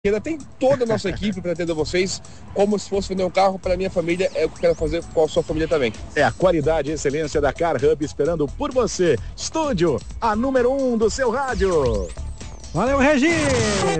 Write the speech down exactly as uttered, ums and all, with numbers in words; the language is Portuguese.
Ainda tem toda a nossa equipe para atender vocês, como se fosse vender um carro para minha família, é o que eu quero fazer com a sua família também. É a qualidade e excelência da Car Hub esperando por você. Estúdio, a número um do seu rádio. Valeu, Regi!